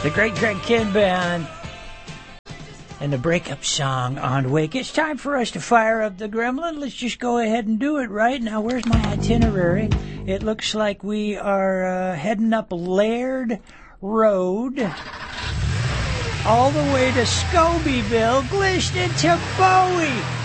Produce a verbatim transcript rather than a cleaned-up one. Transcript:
The great Greg Kihn Band and the breakup song on Wake. It's time for us to fire up the Gremlin. Let's just go ahead and do it right now. Where's my itinerary? It looks like we are uh, heading up Laird Road all the way to Scobeyville, Glishton to Bowie.